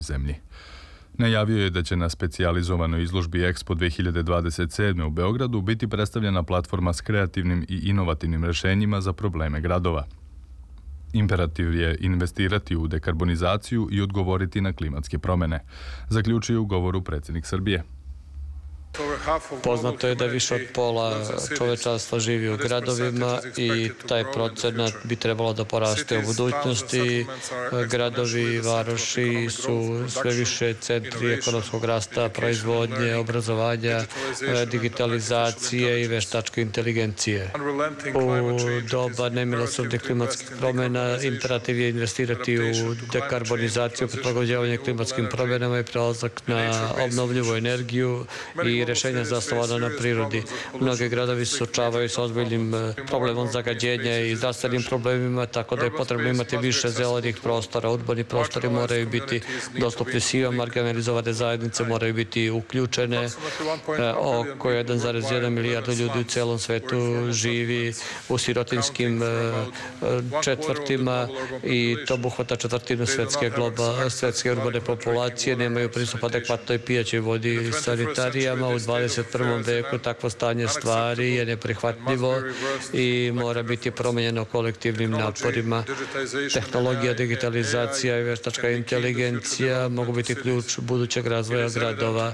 zemlji. Najavio je da će na specijalizovanoj izložbi Expo 2027. u Beogradu biti predstavljena platforma s kreativnim i inovativnim rešenjima za probleme gradova. Imperativ je investirati u dekarbonizaciju i odgovoriti na klimatske promene, zaključio u govoru predsjednik Srbije. Poznato je da više od pola čovečanstva živi u gradovima i taj procenat bi trebalo da poraste u budućnosti. Gradovi i varoši su sve više centri ekonomskog rasta, proizvodnje, obrazovanja, digitalizacije i veštačke inteligencije. U doba nemilosrdnih klimatskih promjena imperativ je investirati u dekarbonizaciju, prilagođavanje klimatskim promjenama i prelazak na obnovljivu energiju i rešenja zasnovana na prirodi. Mnogi gradovi se suočavaju sa ozbiljnim problemom zagađenja i zdravstvenim problemima, tako da je potrebno imati više zelenih prostora. Urbani prostori moraju biti dostupni svima, marginalizovane zajednice moraju biti uključene. Oko 1,1 milijarda ljudi u celom svetu živi u sirotinskim četvrtima i to obuhvata četvrtinu svetske urbane populacije, nemaju pristup adekvatnoj pijaćoj vodi i sanitarijama. U 21. veku takvo stanje stvari je neprihvatljivo i mora biti promenjeno kolektivnim naporima. Tehnologija, digitalizacija i veštačka inteligencija mogu biti ključ budućeg razvoja gradova.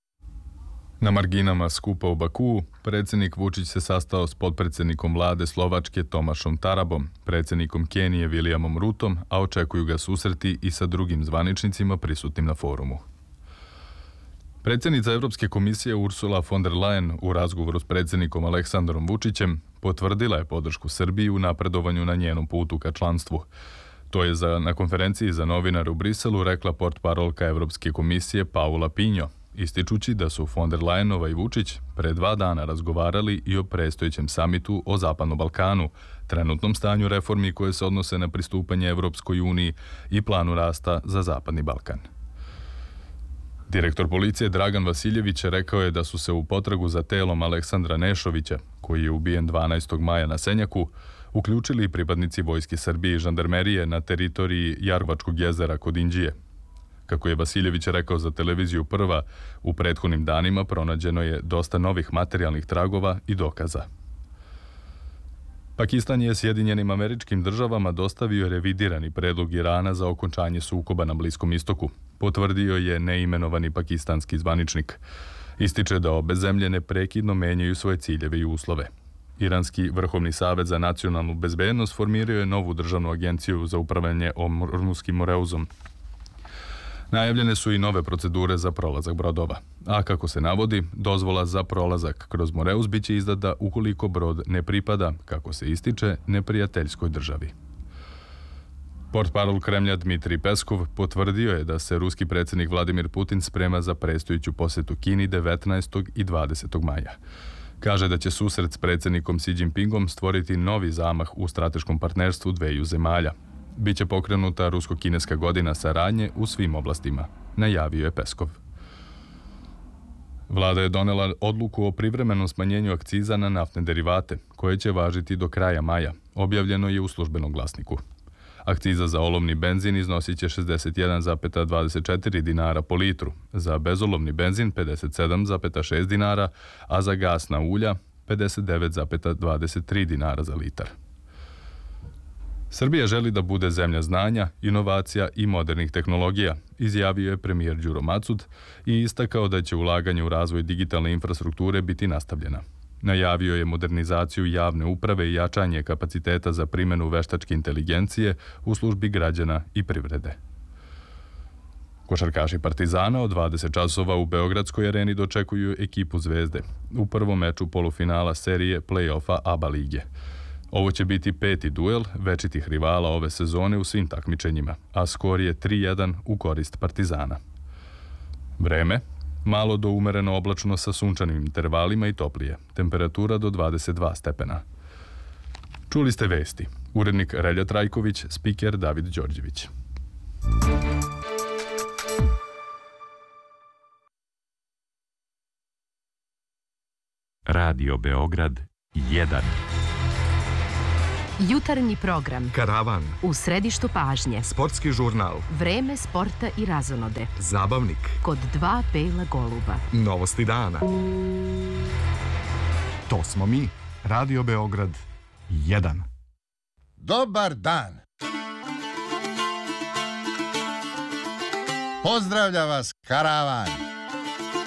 Na marginama skupa u Bakuu, predsjednik Vučić se sastao s potpredsjednikom vlade Slovačke Tomašom Tarabom, predsjednikom Kenije Williamom Rutom, a očekuju ga susreti i sa drugim zvaničnicima prisutnim na forumu. Predsjednica Evropske komisije Ursula von der Leyen u razgovoru s predsjednikom Aleksandrom Vučićem potvrdila je podršku Srbiji u napredovanju na njenom putu ka članstvu. To je na konferenciji za novinare u Briselu rekla portparolka Evropske komisije Paula Pinho, ističući da su von der Leyenova i Vučić pre 2 dana razgovarali i o predstojećem samitu o Zapadnom Balkanu, trenutnom stanju reformi koje se odnose na pristupanje Evropskoj uniji i planu rasta za Zapadni Balkan. Direktor policije Dragan Vasiljević rekao je da su se u potragu za telom Aleksandra Nešovića, koji je ubijen 12. maja na Senjaku, uključili i pripadnici Vojske Srbije i žandarmerije na teritoriji Jarvačkog jezera kod Inđije. Kako je Vasiljević rekao za televiziju Prva, u prethodnim danima pronađeno je dosta novih materijalnih tragova i dokaza. Pakistan je Sjedinjenim Američkim Državama dostavio revidirani predlog Irana za okončanje sukoba na Bliskom istoku, potvrdio je neimenovani pakistanski zvaničnik. Ističe da obe zemlje neprekidno menjaju svoje ciljeve i uslove. Iranski Vrhovni savet za nacionalnu bezbednost formirao je novu državnu agenciju za upravljanje Ormuškim Moreuzom. Najavljene su i nove procedure za prolazak brodova, a kako se navodi, dozvola za prolazak kroz Moreuz biće izdata ukoliko brod ne pripada, kako se ističe, neprijateljskoj državi. Portparol Kremlja Dmitrij Peskov potvrdio je da se ruski predsjednik Vladimir Putin sprema za predstojeću posjetu Kini 19. i 20. maja. Kaže da će susret s predsjednikom Xi Jinpingom stvoriti novi zamah u strateškom partnerstvu dveju zemalja. Biće pokrenuta rusko-kineska godina saradnje u svim oblastima, najavio je Peskov. Vlada je donela odluku o privremenom smanjenju akciza na naftne derivate, koje će važiti do kraja maja, objavljeno je u službenom glasniku. Akciza za olovni benzin iznosit će 61,24 dinara po litru, za bezolovni benzin 57,6 dinara, a za gasna ulja 59,23 dinara za litar. Srbija želi da bude zemlja znanja, inovacija i modernih tehnologija, izjavio je premijer Đuro Macud i istakao da će ulaganje u razvoj digitalne infrastrukture biti nastavljena. Najavio je modernizaciju javne uprave i jačanje kapaciteta za primjenu veštačke inteligencije u službi građana i privrede. Košarkaši Partizana od 20 časova u Beogradskoj areni dočekuju ekipu Zvezde u prvom meču polufinala serije play-offa ABA lige. Ovo će biti 5. duel večitih rivala ove sezone u svim takmičenjima, a skor je 3:1 u korist Partizana. Vreme, malo do umereno oblačno sa sunčanim intervalima i toplije, temperatura do 22 stepena. Čuli ste vesti. Urednik Relja Trajković, spiker David Đorđević. Radio Beograd 1. Jutarnji program. Karavan. U središtu pažnje. Sportski žurnal. Vreme sporta i razonode. Zabavnik. Kod dva bela goluba. Novosti dana. To smo mi. Radio Beograd 1. Dobar dan. Pozdravlja vas Karavan.